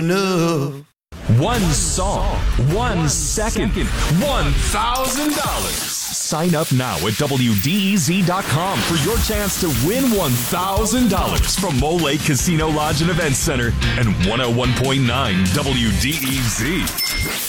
enough. One song, 1 second, $1,000. Sign up now at WDEZ.com for your chance to win $1,000 from Mole Lake Casino Lodge and Event Center and 101.9 WDEZ.